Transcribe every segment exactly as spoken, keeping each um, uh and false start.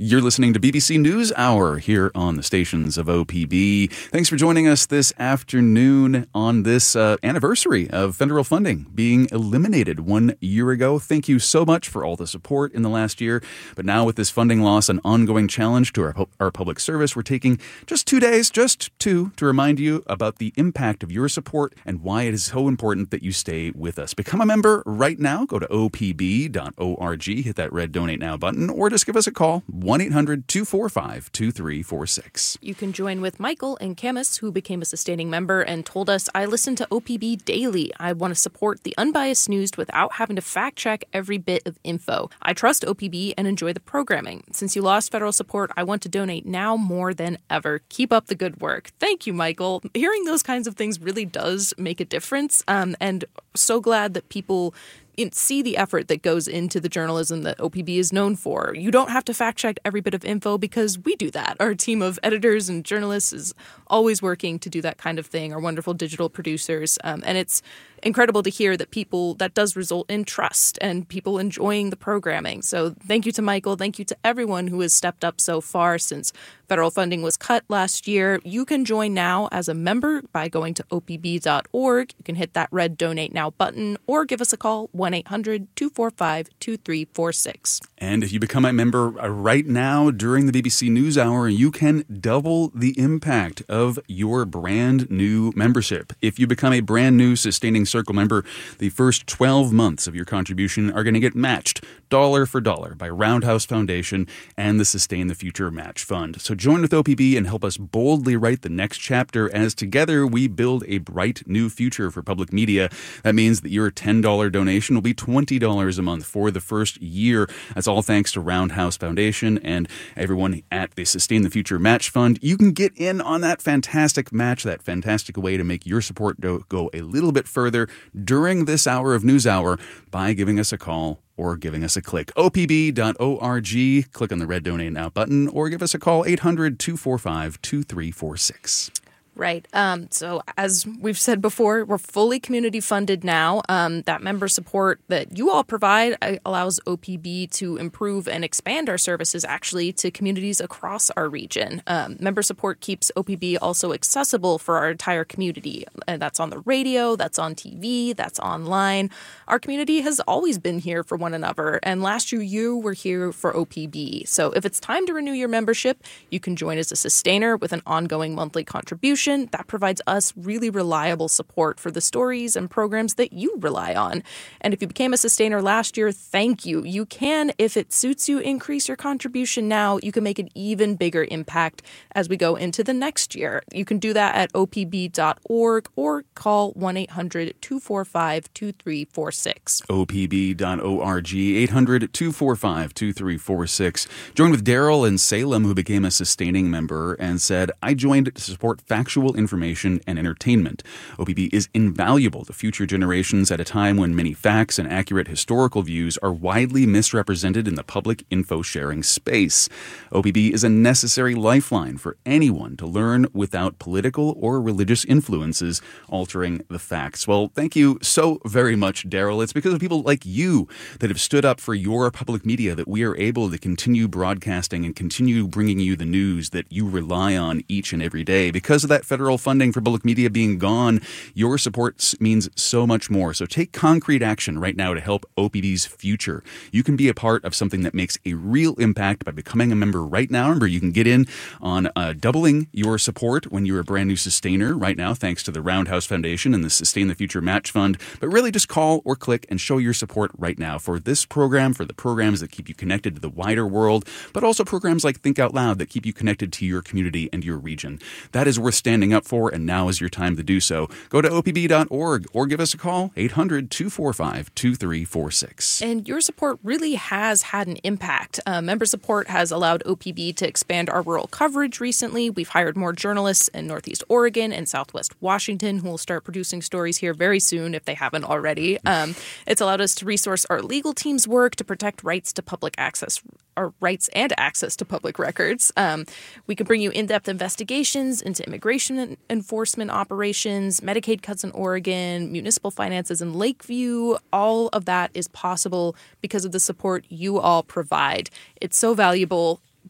You're listening to B B C News Hour here on the stations of O P B. Thanks for joining us this afternoon on this uh, anniversary of federal funding being eliminated one year ago. Thank you so much for all the support in the last year. But now with this funding loss, an ongoing challenge to our, our public service, we're taking just two days, just two, to remind you about the impact of your support and why it is so important that you stay with us. Become a member right now. Go to O P B dot org, hit that red Donate Now button, or just give us a call, one eight hundred two four five two three four six. You can join with Michael and Camus, who became a sustaining member and told us, I listen to O P B daily. I want to support the unbiased news without having to fact check every bit of info. I trust O P B and enjoy the programming. Since you lost federal support, I want to donate now more than ever. Keep up the good work. Thank you, Michael. Hearing those kinds of things really does make a difference. Um, and so glad that people see the effort that goes into the journalism that O P B is known for. You don't have to fact check every bit of info because we do that. Our team of editors and journalists is always working to do that kind of thing. Our wonderful digital producers. Um, and it's incredible to hear that people, that does result in trust and people enjoying the programming. So thank you to Michael. Thank you to everyone who has stepped up so far since federal funding was cut last year. You can join now as a member by going to O P B dot org. You can hit that red Donate Now button or give us a call, one eight hundred two four five two three four six. And if you become a member right now during the B B C News Hour, you can double the impact of your brand new membership. If you become a brand new Sustaining Circle member, the first twelve months of your contribution are going to get matched dollar for dollar by Roundhouse Foundation and the Sustain the Future Match Fund. So join with O P B and help us boldly write the next chapter as together we build a bright new future for public media. That means that your ten dollars donation will be twenty dollars a month for the first year. That's all thanks to Roundhouse Foundation and everyone at the Sustain the Future Match Fund. You can get in on that fantastic match, that fantastic way to make your support go a little bit further during this hour of News Hour by giving us a call or giving us a click. O P B dot org, click on the red Donate Now button, or give us a call, eight hundred two four five two three four six. Right. Um, so as we've said before, we're fully community funded now. Um, that member support that you all provide allows O P B to improve and expand our services actually to communities across our region. Um, member support keeps O P B also accessible for our entire community. And that's on the radio, that's on T V, that's online. Our community has always been here for one another. And last year, you were here for O P B. So if it's time to renew your membership, you can join as a sustainer with an ongoing monthly contribution. That provides us really reliable support for the stories and programs that you rely on. And if you became a sustainer last year, thank you. You can, if it suits you, increase your contribution now. You can make an even bigger impact as we go into the next year. You can do that at O P B dot org or call one eight hundred two four five two three four six. O P B dot org, eight hundred two four five two three four six. Joined with Daryl in Salem, who became a sustaining member and said, I joined to support factual information and entertainment. O P B is invaluable to future generations at a time when many facts and accurate historical views are widely misrepresented in the public info sharing space. O P B is a necessary lifeline for anyone to learn without political or religious influences altering the facts. Well, thank you so very much, Daryl. It's because of people like you that have stood up for your public media that we are able to continue broadcasting and continue bringing you the news that you rely on each and every day. Because of that federal funding for public media being gone, your support means so much more. So take concrete action right now to help O P B's future. You can be a part of something that makes a real impact by becoming a member right now. Remember, you can get in on uh, doubling your support when you're a brand new sustainer right now, thanks to the Roundhouse Foundation and the Sustain the Future Match Fund. But really just call or click and show your support right now for this program, for the programs that keep you connected to the wider world, but also programs like Think Out Loud that keep you connected to your community and your region. That is worth standing up for, and now is your time to do so. Go to O P B dot org or give us a call, eight hundred two four five two three four six. And your support really has had an impact. Uh, member support has allowed O P B to expand our rural coverage recently. We've hired more journalists in Northeast Oregon and Southwest Washington who will start producing stories here very soon if they haven't already. Um, it's allowed us to resource our legal team's work to protect rights to public access, our rights and access to public records. Um, we can bring you in-depth investigations into immigration enforcement operations, Medicaid cuts in Oregon, municipal finances in Lakeview. All of that is possible because of the support you all provide. It's so valuable.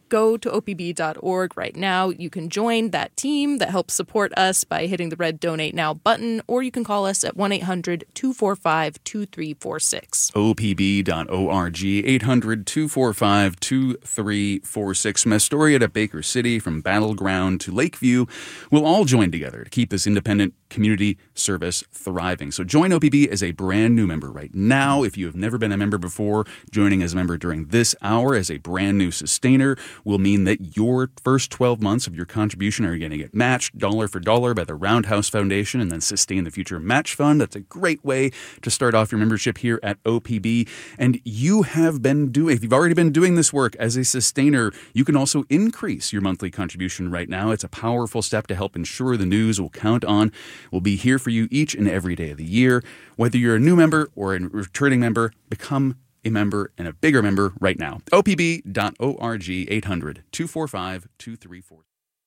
go to O P B dot org right now. You can join that team that helps support us by hitting the red Donate Now button, or you can call us at one eight hundred two four five two three four six. O P B dot org, eight hundred two four five two three four six. From Astoria to Baker City, from Battleground to Lakeview, we'll all join together to keep this independent community service thriving. So join O P B as a brand new member right now. If you have never been a member before, joining as a member during this hour as a brand new sustainer will mean that your first twelve months of your contribution are going to get matched dollar for dollar by the Roundhouse Foundation and then Sustain the Future Match Fund. That's a great way to start off your membership here at O P B. And you have been doing, if you've already been doing this work as a sustainer, you can also increase your monthly contribution right now. It's a powerful step to help ensure the news will count on. We'll be here for you each and every day of the year. Whether you're a new member or a returning member, become a member and a bigger member right now. O P B dot org, eight hundred two four five two three four.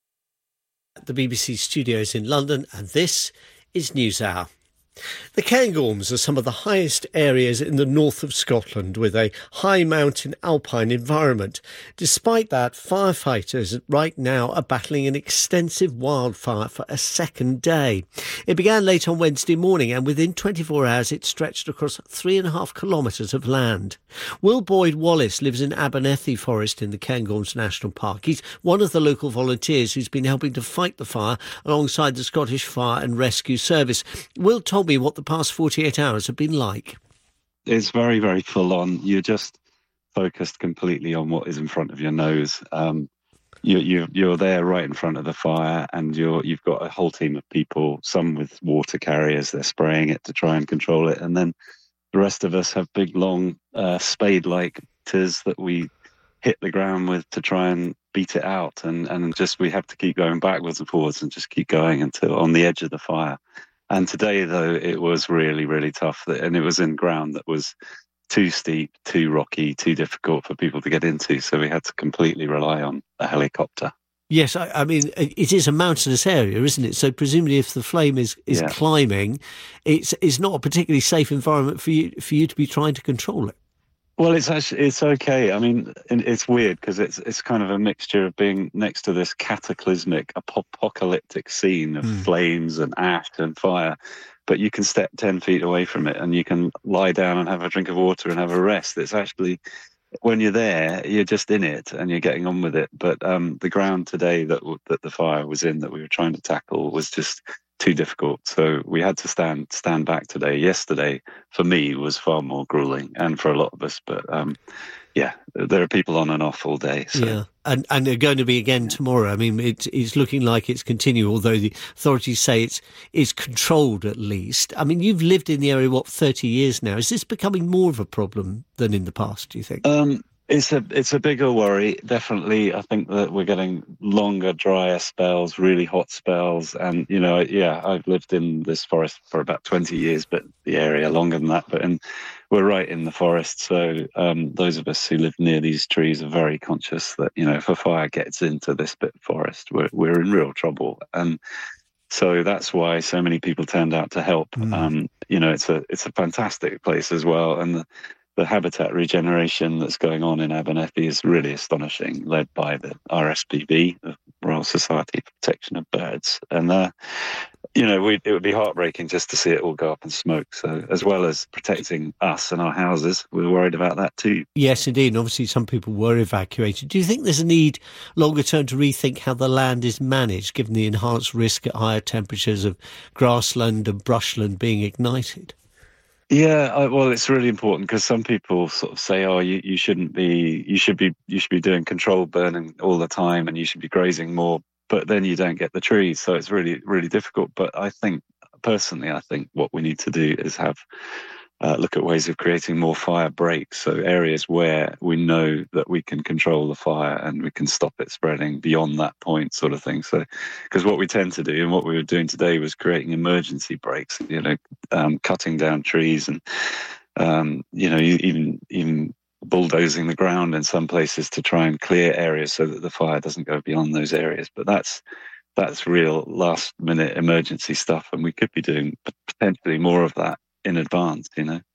The B B C studios in London, and this is NewsHour. The Cairngorms are some of the highest areas in the north of Scotland, with a high mountain alpine environment. Despite that, firefighters right now are battling an extensive wildfire for a second day. It began late on Wednesday morning, and within twenty-four hours it stretched across three and a half kilometres of land. Will Boyd Wallace lives in Abernethy Forest in the Cairngorms National Park. He's one of the local volunteers who's been helping to fight the fire alongside the Scottish Fire and Rescue Service. Will told me what the past forty-eight hours have been like. It's very, very full on. You're just focused completely on what is in front of your nose. Um, you, you, you're there right in front of the fire, and you're, you've got a whole team of people, some with water carriers, they're spraying it to try and control it. And then the rest of us have big, long uh, spade-like tis that we hit the ground with to try and beat it out. And, and just we have to keep going backwards and forwards and just keep going until on the edge of the fire. And today, though, it was really, really tough. And it was in ground that was too steep, too rocky, too difficult for people to get into. So we had to completely rely on a helicopter. Yes, I, I mean, it is a mountainous area, isn't it? So presumably if the flame is, is yeah. climbing, it's it's not a particularly safe environment for you for you to be trying to control it. Well, it's actually it's okay. I mean, it's weird because it's it's kind of a mixture of being next to this cataclysmic, apocalyptic scene of mm. flames and ash and fire, but you can step ten feet away from it and you can lie down and have a drink of water and have a rest. It's actually, when you're there, you're just in it and you're getting on with it. But um, the ground today that that the fire was in, that we were trying to tackle, was just too difficult. So we had to stand stand back today. Yesterday, for me, was far more grueling, and for a lot of us. But um, yeah, there are people on and off all day. So. Yeah, and and they're going to be again tomorrow. I mean, it's it's looking like it's continuing, although the authorities say it's is controlled at least. I mean, you've lived in the area what thirty years now. Is this becoming more of a problem than in the past, do you think? Um, It's a it's a bigger worry, definitely. I think that we're getting longer, drier spells, really hot spells. And, you know, yeah, I've lived in this forest for about twenty years, but the area longer than that. But and we're right in the forest. So um, those of us who live near these trees are very conscious that, you know, if a fire gets into this bit of forest, we're, we're in real trouble. And so that's why so many people turned out to help. Mm. Um, you know, it's a it's a fantastic place as well. And the, The habitat regeneration that's going on in Abernethy is really astonishing, led by the R S P B, the Royal Society for Protection of Birds. And, uh, you know, we, it would be heartbreaking just to see it all go up in smoke. So as well as protecting us and our houses, we're worried about that too. Yes, indeed. And obviously, some people were evacuated. Do you think there's a need longer term to rethink how the land is managed, given the enhanced risk at higher temperatures of grassland and brushland being ignited? Yeah, I, well, it's really important because some people sort of say, "Oh, you, you shouldn't be, you should be, you should be doing controlled burning all the time, and you should be grazing more." But then you don't get the trees, so it's really, really difficult. But I think, personally, I think what we need to do is have uh, look at ways of creating more fire breaks, so areas where we know that we can control the fire and we can stop it spreading beyond that point, sort of thing. So, because what we tend to do, and what we were doing today, was creating emergency breaks. You know, um, cutting down trees and um, you know, even even bulldozing the ground in some places to try and clear areas so that the fire doesn't go beyond those areas. But that's that's real last minute emergency stuff, and we could be doing potentially more of that in advance, you know.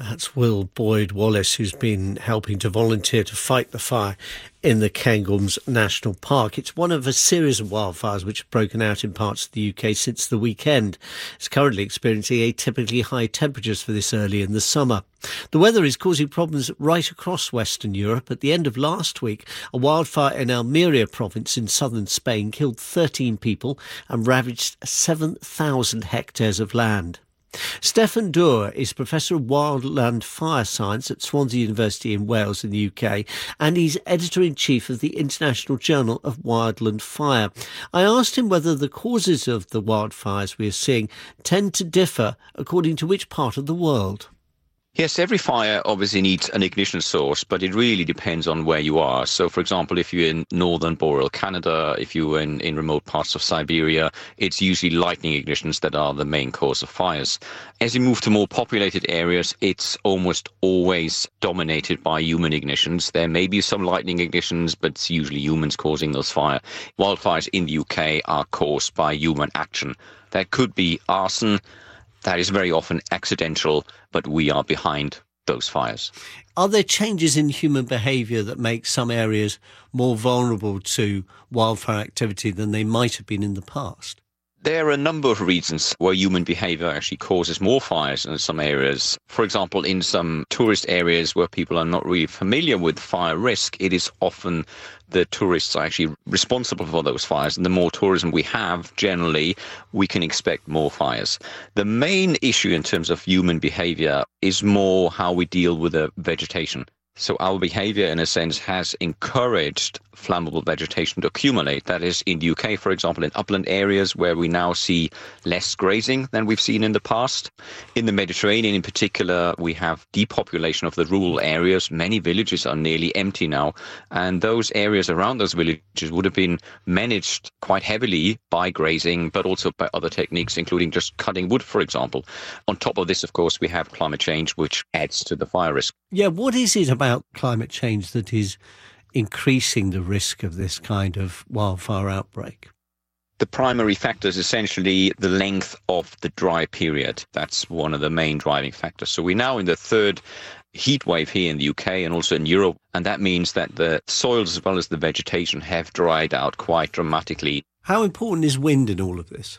That's Will Boyd-Wallace, who's been helping to volunteer to fight the fire in the Cairngorms National Park. It's one of a series of wildfires which have broken out in parts of the U K since the weekend. It's currently experiencing atypically high temperatures for this early in the summer. The weather is causing problems right across Western Europe. At the end of last week, a wildfire in Almeria province in southern Spain killed thirteen people and ravaged seven thousand hectares of land. Stefan Doer is Professor of Wildland Fire Science at Swansea University in Wales in the U K, and he's Editor-in-Chief of the International Journal of Wildland Fire. I asked him whether the causes of the wildfires we are seeing tend to differ according to which part of the world. Yes, every fire obviously needs an ignition source, but it really depends on where you are. So, for example, if you're in northern boreal Canada, if you're in, in remote parts of Siberia, it's usually lightning ignitions that are the main cause of fires. As you move to more populated areas, it's almost always dominated by human ignitions. There may be some lightning ignitions, but it's usually humans causing those fires. Wildfires in the U K are caused by human action. That could be arson. That is very often accidental, but we are behind those fires. Are there changes in human behaviour that make some areas more vulnerable to wildfire activity than they might have been in the past? There are a number of reasons where human behaviour actually causes more fires in some areas. For example, in some tourist areas where people are not really familiar with fire risk, it is often the tourists are actually responsible for those fires. And the more tourism we have, generally, we can expect more fires. The main issue in terms of human behaviour is more how we deal with the vegetation. So our behaviour, in a sense, has encouraged flammable vegetation to accumulate. That is, in the U K, for example, in upland areas where we now see less grazing than we've seen in the past. In the Mediterranean, in particular, we have depopulation of the rural areas. Many villages are nearly empty now. And those areas around those villages would have been managed quite heavily by grazing, but also by other techniques, including just cutting wood, for example. On top of this, of course, we have climate change, which adds to the fire risk. Yeah, what is it about climate change that is increasing the risk of this kind of wildfire outbreak? The primary factor is essentially the length of the dry period. That's one of the main driving factors. So we're now in the third heat wave here in the U K and also in Europe, and that means that the soils as well as the vegetation have dried out quite dramatically. How important is wind in all of this?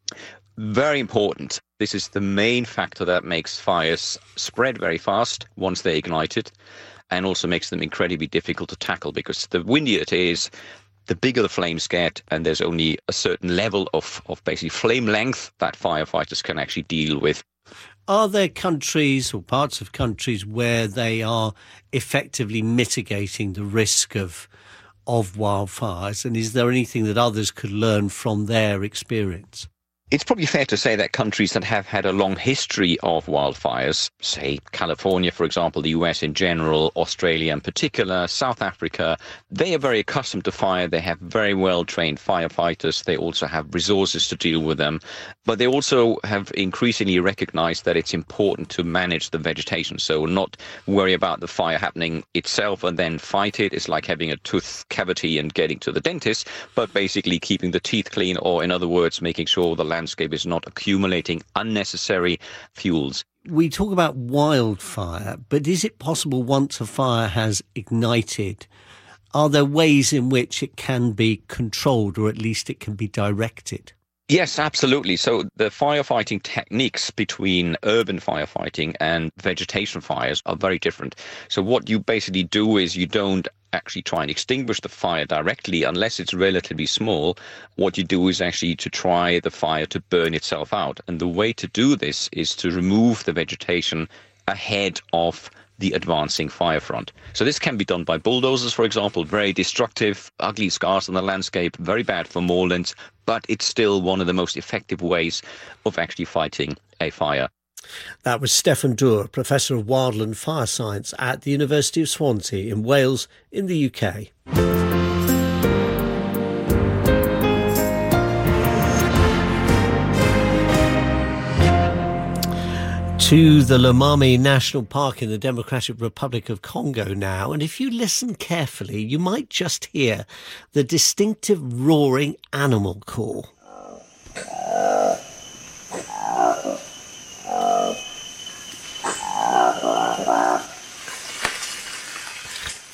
Very important. This is the main factor that makes fires spread very fast once they're ignited, and also makes them incredibly difficult to tackle, because the windier it is, the bigger the flames get, and there's only a certain level of, of basically flame length that firefighters can actually deal with. Are there countries or parts of countries where they are effectively mitigating the risk of of wildfires, and is there anything that others could learn from their experience? It's probably fair to say that countries that have had a long history of wildfires, say California, for example, the U S in general, Australia in particular, South Africa, they are very accustomed to fire. They have very well-trained firefighters. They also have resources to deal with them. But they also have increasingly recognized that it's important to manage the vegetation. So not worry about the fire happening itself and then fight it. It's like having a tooth cavity and getting to the dentist, but basically keeping the teeth clean, or in other words, making sure the landscape is not accumulating unnecessary fuels. We talk about wildfire, but is it possible once a fire has ignited, are there ways in which it can be controlled, or at least it can be directed? Yes, absolutely. So the firefighting techniques between urban firefighting and vegetation fires are very different. So what you basically do is you don't actually try and extinguish the fire directly unless it's relatively small. What you do is actually to try the fire to burn itself out. And the way to do this is to remove the vegetation ahead of the advancing fire front. So this can be done by bulldozers, for example, very destructive, ugly scars on the landscape, very bad for moorlands, but it's still one of the most effective ways of actually fighting a fire. That was Stefan Doer, Professor of Wildland Fire Science at the University of Swansea in Wales in the U K. To the Lomami National Park in the Democratic Republic of Congo now, and if you listen carefully, you might just hear the distinctive roaring animal call.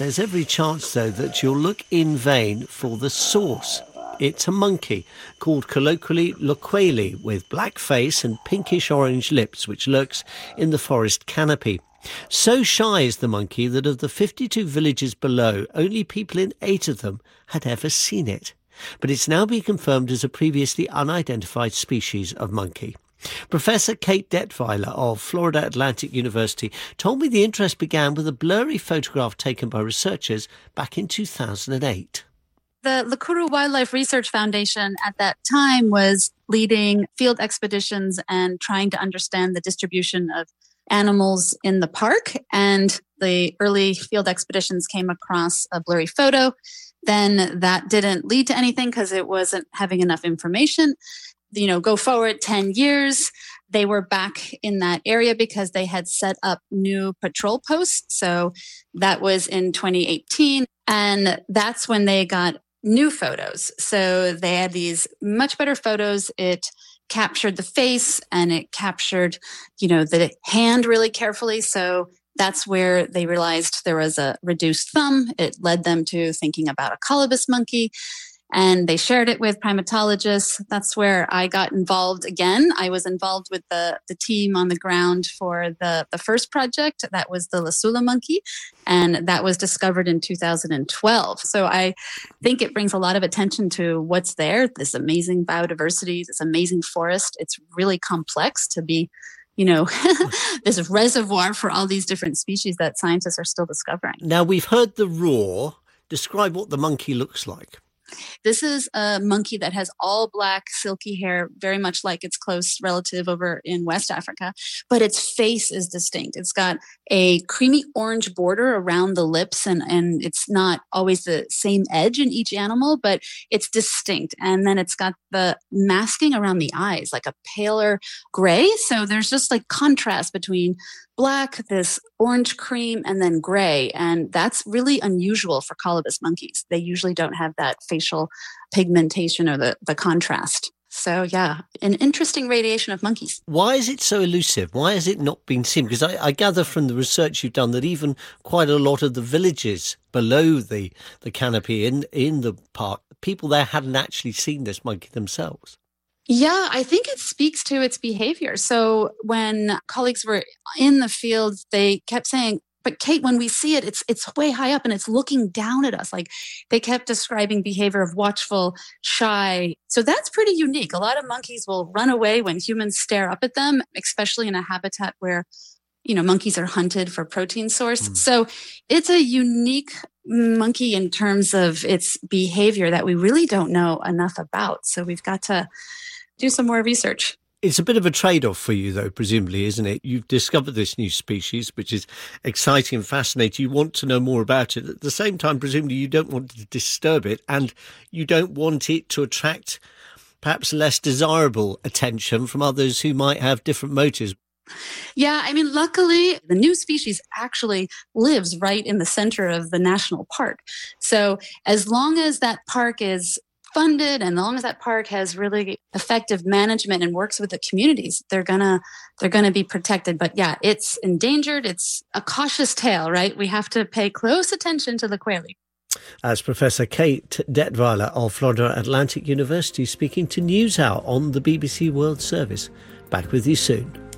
There's every chance, though, that you'll look in vain for the source. It's a monkey called colloquially Loqueli, with black face and pinkish-orange lips, which lurks in the forest canopy. So shy is the monkey that of the fifty-two villages below, only people in eight of them had ever seen it. But it's now been confirmed as a previously unidentified species of monkey. Professor Kate Detweiler of Florida Atlantic University told me the interest began with a blurry photograph taken by researchers back in two thousand eight. The Lakuru Wildlife Research Foundation at that time was leading field expeditions and trying to understand the distribution of animals in the park. And the early field expeditions came across a blurry photo. Then that didn't lead to anything because it wasn't having enough information. You know, go forward ten years, they were back in that area because they had set up new patrol posts. So that was in twenty eighteen. And that's when they got new photos. So they had these much better photos. It captured the face and it captured, you know, the hand really carefully. So that's where they realized there was a reduced thumb. It led them to thinking about a colobus monkey. And they shared it with primatologists. That's where I got involved again. I was involved with the, the team on the ground for the, the first project. That was the Lasula monkey. And that was discovered in two thousand twelve. So I think it brings a lot of attention to what's there, this amazing biodiversity, this amazing forest. It's really complex to be, you know, this reservoir for all these different species that scientists are still discovering. Now, we've heard the roar. Describe what the monkey looks like. This is a monkey that has all black, silky hair, very much like its close relative over in West Africa, but its face is distinct. It's got a creamy orange border around the lips, and, and it's not always the same edge in each animal, but it's distinct. And then it's got the masking around the eyes, like a paler gray. So there's just like contrast between black, this orange cream, and then gray. And that's really unusual for colobus monkeys. They usually don't have that facial pigmentation or the, the contrast. So yeah, an interesting radiation of monkeys. Why is it so elusive? Why has it not been seen? Because I, I gather from the research you've done that even quite a lot of the villages below the, the canopy in, in the park, people there hadn't actually seen this monkey themselves. Yeah, I think it speaks to its behavior. So when colleagues were in the field, they kept saying, but Kate, when we see it, it's it's way high up and it's looking down at us. Like they kept describing behavior of watchful, shy. So that's pretty unique. A lot of monkeys will run away when humans stare up at them, especially in a habitat where, you know, monkeys are hunted for protein source. Mm. So it's a unique monkey in terms of its behavior that we really don't know enough about. So we've got to do some more research. It's a bit of a trade-off for you, though, presumably, isn't it? You've discovered this new species, which is exciting and fascinating. You want to know more about it. At the same time, presumably, you don't want to disturb it, and you don't want it to attract perhaps less desirable attention from others who might have different motives. Yeah, I mean, luckily, the new species actually lives right in the center of the national park. So as long as that park is funded and as long as that park has really effective management and works with the communities, they're gonna they're gonna be protected. But yeah, it's endangered. It's a cautious tale, right? We have to pay close attention to the Loqueli. As Professor Kate Detweiler of Florida Atlantic University speaking to NewsHour on the B B C World Service. Back with you soon.